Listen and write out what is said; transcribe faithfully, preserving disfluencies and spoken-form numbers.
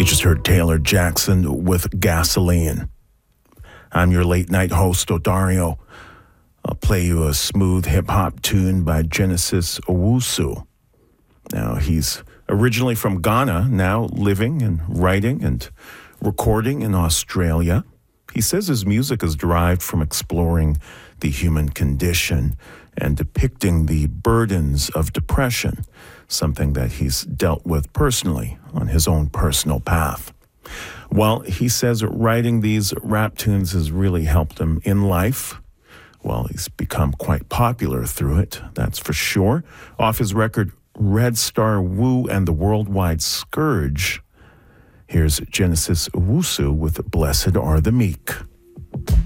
You just heard Taylor Jackson with Gasoline. I'm your late night host, Odario. I'll play you a smooth hip-hop tune by Genesis Owusu. Now, he's originally from Ghana, now living and writing and recording in Australia. He says his music is derived from exploring the human condition and depicting the burdens of depression, something that he's dealt with personally on his own personal path. Well, he says writing these rap tunes has really helped him in life. Well, he's become quite popular through it, that's for sure. Off his record, Red Star Woo and the Worldwide Scourge, here's Genesis Owusu with Blessed Are the Meek.